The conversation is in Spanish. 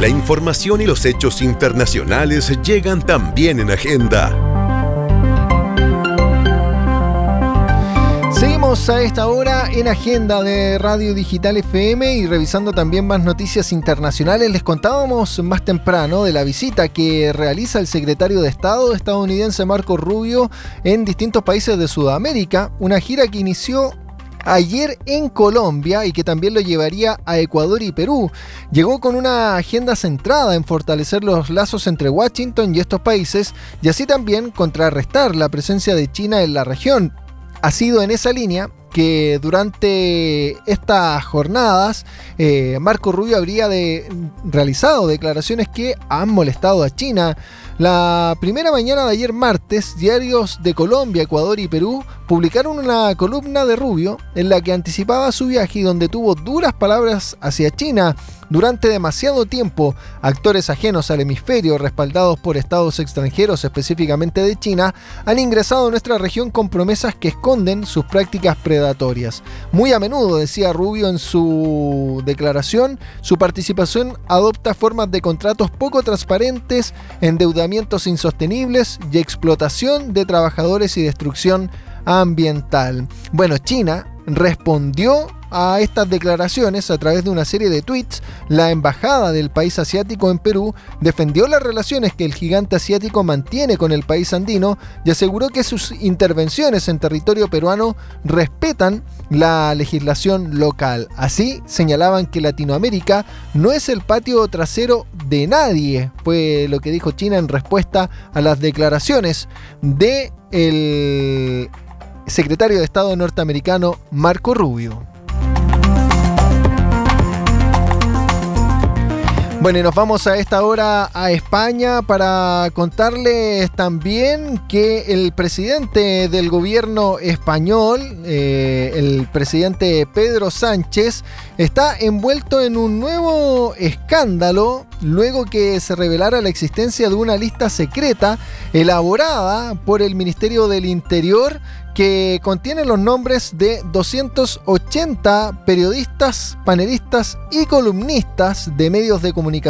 La información y los hechos internacionales llegan también en Agenda. Seguimos a esta hora en Agenda de Radio Digital FM y revisando también más noticias internacionales. Les contábamos más temprano de la visita que realiza el secretario de Estado estadounidense Marco Rubio en distintos países de Sudamérica, una gira que inició ayer en Colombia y que también lo llevaría a Ecuador y Perú. Llegó con una agenda centrada en fortalecer los lazos entre Washington y estos países y así también contrarrestar la presencia de China en la región. Ha sido en esa línea que durante estas jornadas Marco Rubio habría realizado declaraciones que han molestado a China. La primera mañana de ayer martes, diarios de Colombia, Ecuador y Perú publicaron una columna de Rubio en la que anticipaba su viaje y donde tuvo duras palabras hacia China. Durante demasiado tiempo, actores ajenos al hemisferio, respaldados por estados extranjeros, específicamente de China, han ingresado a nuestra región con promesas que esconden sus prácticas predatorias. Muy a menudo, decía Rubio en su declaración, su participación adopta formas de contratos poco transparentes, endeudamientos insostenibles y explotación de trabajadores y destrucción ambiental. Bueno, China respondió a estas declaraciones a través de una serie de tweets. La embajada del país asiático en Perú defendió las relaciones que el gigante asiático mantiene con el país andino y aseguró que sus intervenciones en territorio peruano respetan la legislación local. Así señalaban que Latinoamérica no es el patio trasero de nadie, fue lo que dijo China en respuesta a las declaraciones del secretario de Estado norteamericano Marco Rubio. Bueno, y nos vamos a esta hora a España para contarles también que el presidente del gobierno español, el presidente Pedro Sánchez, está envuelto en un nuevo escándalo luego que se revelara la existencia de una lista secreta elaborada por el Ministerio del Interior que contiene los nombres de 280 periodistas, panelistas y columnistas de medios de comunicación